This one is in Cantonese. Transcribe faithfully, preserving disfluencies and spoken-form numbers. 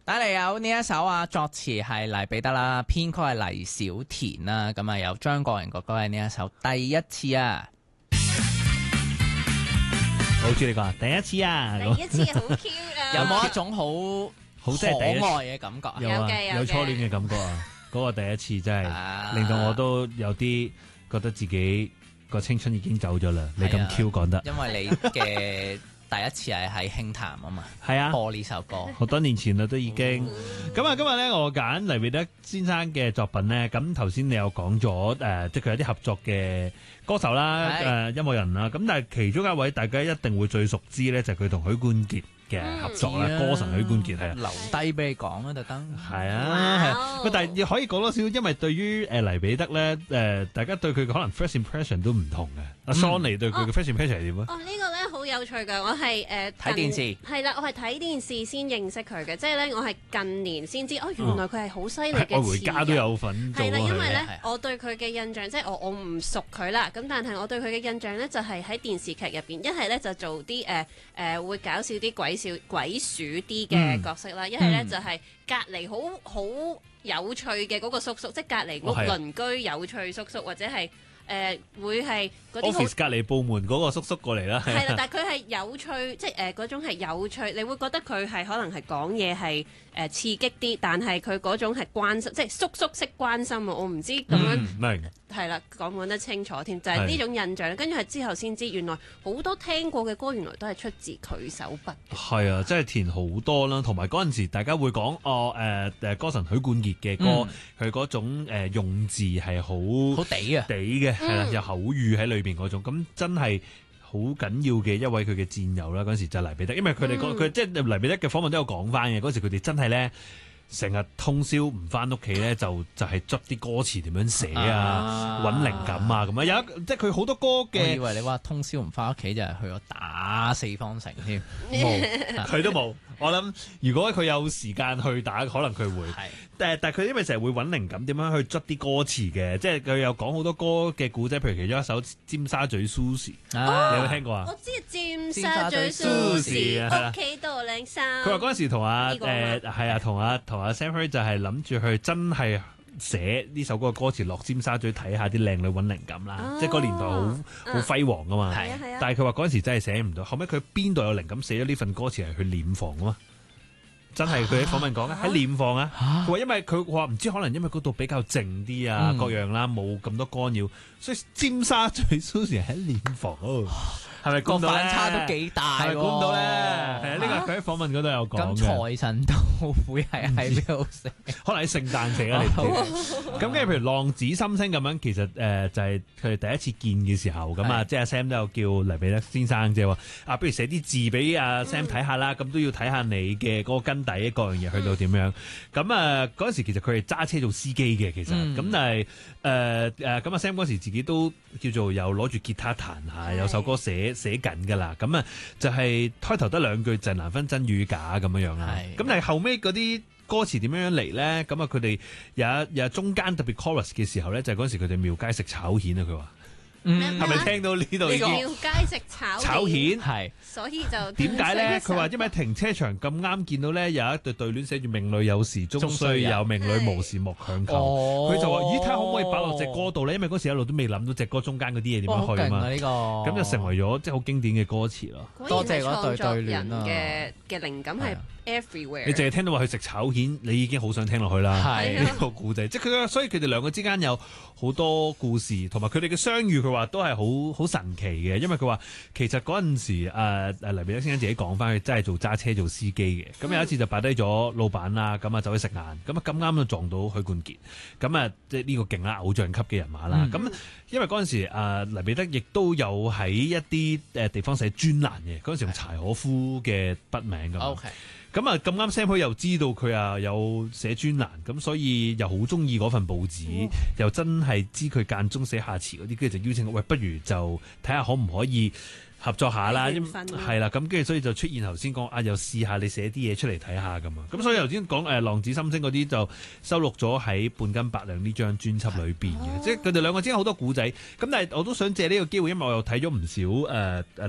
帶嚟有呢一首啊，作詞係黎彼得啦，編曲係黎小田啦，咁啊有張國榮哥哥嘅呢一首第一次啊。 好似你講第一次啊， 第一次好 Q 啊！ 有冇一種好好真係第一可愛嘅感覺啊？ 有啊， 有嘅有嘅有初戀嘅感覺啊！嗰個第一次真啊係令到我都有啲覺得自己個青春已經走咗啦。你咁係啊 Q 講得因為你嘅第一次係喺輕談啊嘛， 係啊， 播呢首歌。 好多年前啦都已經。咁啊，今日咧我揀黎彼得先生嘅作品咧，咁頭先你有講咗誒，即係佢有啲合作嘅歌手啦， 係誒音樂人啦，咁但係其中一位大家一定會最熟知咧，就係佢同許冠傑嘅合作啦， 嗯歌神許冠傑係啊。 留低俾你講啊，特登。 係啊，係啊，喂，但係可以講多少，因為對於誒黎彼得咧，誒大家對佢嘅可能 first impression 都唔同嘅。阿 Son 你對佢嘅 first impression 係點啊？ 哦，呢個咧好有趣㗎，我係誒睇電視係啦，我係睇電視先認識佢嘅，即係咧我係近年先知，哦原來佢係好犀利嘅愛回詞家都人。 有份做係啦， 啊佢。 因為咧係啊， 我對佢嘅印象，即係我我唔熟佢啦，咁但係我對佢嘅印象咧，就係喺電視劇入邊，一係咧就做啲誒誒會搞笑啲鬼笑鬼鼠啲嘅角色啦，一係咧就係隔離好好有趣嘅嗰個叔叔，即係隔離屋哦係啊鄰居有趣叔叔，或者係誒會係嗰啲好 office 隔離部門嗰個叔叔過嚟啦。 係啦，但係佢係有趣，即係誒嗰種係有趣，你會覺得佢係可能係講嘢係誒刺激啲，但係佢嗰種係關心，即係叔叔式關心啊！我唔知咁樣嗯明。 係啦，講唔講得清楚添，就係、是、呢種印象。跟住係之後先知，原來好多聽過嘅歌，原來都係出自佢手筆。 係啊，真係填好多啦，同埋嗰陣時大家會講哦誒誒歌神許冠傑嘅歌，佢嗰、種、呃、用字係好好地啊！ 地嘅，係啦、 嗯有口語喺裏邊嗰種，咁真係好緊要嘅一位佢嘅戰友啦。嗰陣時就係黎彼得，因為佢哋講佢即係黎彼得嘅訪問都有講翻嘅，嗰時佢哋真係咧。成日通宵唔翻屋企咧，就就係執啲歌詞點樣寫啊，揾靈感啊咁啊。有一即係佢好多歌我以嘅， 為你話通宵唔翻屋企就係去咗打四方城添，冇佢都冇。我諗如果佢有時間去打，可能佢會。 係但但係佢因為成日會揾靈感，點樣去捽啲歌詞嘅，即係佢有講好多歌嘅故仔，譬如其中一首《尖沙咀 Sushi》， 啊你有冇聽過啊？ 我知尖尖沙咀沙咀 Sushi， 係啦屋企度靚衫。 佢話嗰陣時同阿呢個啊誒係啊，同阿同阿 Sam Hui 就係諗住去真係寫呢首歌嘅歌詞落尖沙咀睇下啲靚女揾靈感啦， 哦即係嗰年代好好輝煌噶嘛。 係啊係啊。 但係佢話嗰陣時真係寫唔到，後尾佢邊度有靈感寫咗呢份歌詞係去殮房啊嘛。真係佢喺訪問講喺殮房啊，佢話因為佢話唔知可能因為嗰度比較靜啲啊， 嗯各樣啦，冇咁多干擾，所以尖沙咀 Sushi 喺殮房哦，係咪個估到咧反差都幾大喎， 係咪估唔到咧？係啊，呢個佢喺訪問嗰度有講咁嘅， 財神都會係喺邊度食？ 可能喺聖誕食啊，你唔知。咁跟住譬如浪子心聲咁樣，其實誒就係佢哋第一次見嘅時候咁啊， 係即係阿 Sam 都有叫黎彼得先生即係話啊，不如寫啲字俾阿 Sam 睇下啦，咁都要睇下你嘅嗰個根底各樣嘢去到點樣。咁啊嗰陣時其實佢係揸車做司機嘅，其實咁嗯但係誒誒咁阿 Sam 嗰時自己都叫做有攞住吉他彈下，有首歌寫寫緊㗎啦。咁啊就係開頭得兩句就係難分真與假咁樣樣啦。 係咁但係後尾嗰啲歌詞點樣樣嚟咧？咁啊佢哋有一有中間特別 chorus 嘅時候咧，就係嗰陣時佢哋廟街食炒蜆啊！佢話嗯， 係咪聽到呢度已經廟街食炒炒蜆？ 係所以就點解咧？佢話因為停車場咁啱見到咧有一對對聯寫住命裏有時終須有，命裏無時莫強求。 哦佢就話：咦，睇下可唔可以擺落隻歌度咧？因為嗰時一路都未諗到隻歌中間嗰啲嘢點哇好樣去啊嘛。 勁啊呢個， 咁就成為咗即係好經典嘅歌詞咯。 多謝嗰對對聯啊人嘅嘅靈感係 everywhere。 你淨係聽到話佢食炒蜆，你已經好想聽落去啦。 係呢個故仔，即係佢，所以佢哋兩個之間有好多故事，同埋佢哋嘅相遇，佢話都係好好神奇嘅。因為佢話其實嗰陣時誒誒黎彼得先生自己講翻，佢真係做揸車做司機嘅。咁、有一次就擺低咗老闆啦，咁啊走去食晏，咁啊咁啱就撞到許冠傑，咁啊即係呢個勁啦，偶像級嘅人馬啦。咁、 嗯因為嗰陣時誒黎彼得亦都有喺一啲誒地方寫專欄嘅，嗰陣時用柴可夫嘅筆名咁。 OK。 咁啊咁啱 Sam 佢又知道佢啊有寫專欄，咁所以又好中意嗰份報紙， 哦又真係知佢間中寫下詞嗰啲，跟住就邀請我，喂，不如就睇下可唔可以合作下啦， 緣分啊係啦，咁跟住所以就出現頭先講啊，又試下你寫啲嘢出嚟睇下咁啊，咁所以頭先講誒浪子心聲嗰啲就收錄咗喺半斤八兩呢張專輯裏邊嘅，即係佢哋兩個之間好多古仔，咁但係我都想借呢個機會，因為我又睇咗唔少誒誒。呃